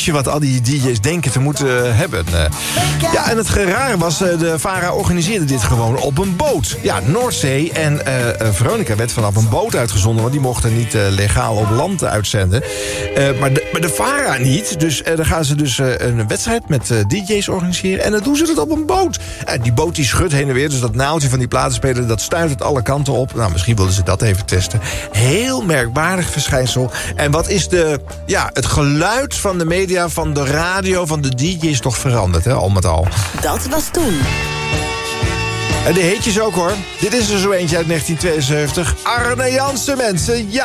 nieuwtje wat al die DJ's denken te moeten hebben. Ja, en het gerare was, de VARA organiseerde dit gewoon op een boot. Ja, Noordzee. En Veronica werd vanaf een boot uitgezonden, want die mochten niet legaal op land uitzenden. Maar de VARA niet. Dus dan gaan ze dus een wedstrijd met DJ's organiseren. En dan doen ze dat op een boot. Die boot die schudt heen en weer. Dus dat naaldje van die platenspeler, dat stuitert alle kanten op. Nou, misschien wilden ze dat even testen. Heel merkwaardig verschijnsel. En wat is het geluid van de media, van de radio, van de DJ's toch veranderd, hè, al met al. Dat was toen. En de heetjes ook, hoor. Dit is er zo eentje uit 1972. Arne Jansen, mensen. Ja.